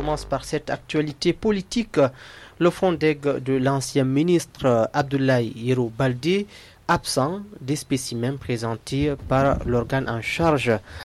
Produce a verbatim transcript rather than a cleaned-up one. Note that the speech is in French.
commence par cette actualité politique. Le Fondeg de l'ancien ministre Abdoulaye Yero Baldé, absent des spécimens présentés par l'organe en charge